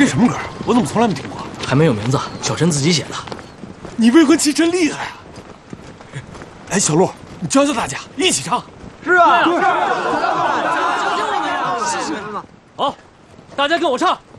什么歌？我怎么从来没听过？ 还没有名字，小陈自己写的。 你未婚妻真厉害啊！哎，小陆，你教教大家一起唱。 是啊， 好，大家跟我唱。